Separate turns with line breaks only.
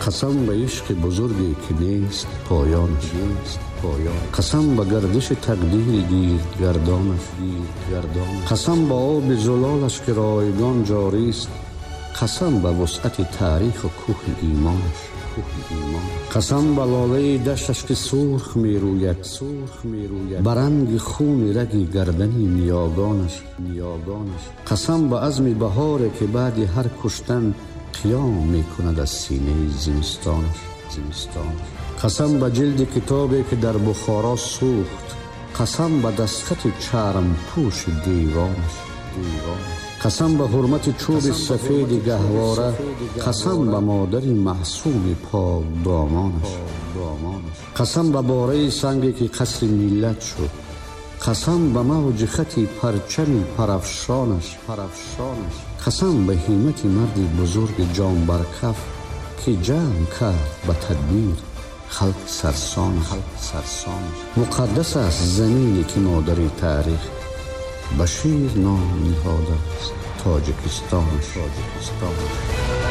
قسم به عشق بزرگی که نیست پایانش، قسم به گردش تقدیر گردانش، قسم به آب زلالش که رایگان جاری است، قسم به وسعت تاریخ و کوه ایمانش، قسم به لاله دشتش که سرخ می روید برنگ خون رگ گردنی نیاگانش، قسم به عزم بهاره که بعد هر کشتن قیام می کند از سینه زمستانش، قسم به جلد کتابی که در بخارا سوخت، قسم به دستخط چرم پوش دیوانش، قسم به حرمت چوب سفید گهواره، قسم به مادر معصوم پاک دامانش، قسم به باره سنگی که قصر ملت شد، قسم به موج خطی پرچم پرافشانش، قسم به همت مرد بزرگ جان برکف که جمع کرد به تدبیر خلق سرسانش. مقدس است زمینی که مادر تاریخ بشیر نام نهاده است تاجیکستانش.